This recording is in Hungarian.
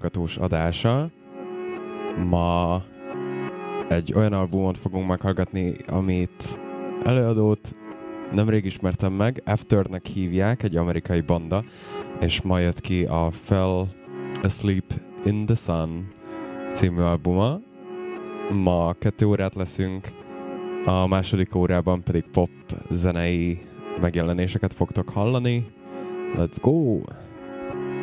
hallgatós adása. Ma egy olyan albumot fogunk meghallgatni, amit előadót nemrég ismertem meg, Afternek hívják, egy amerikai banda, és ma jött ki a Fell Asleep in the Sun című albuma. Ma 2 órát leszünk, a második órában pedig pop zenei megjelenéseket fogtok hallani. Let's go!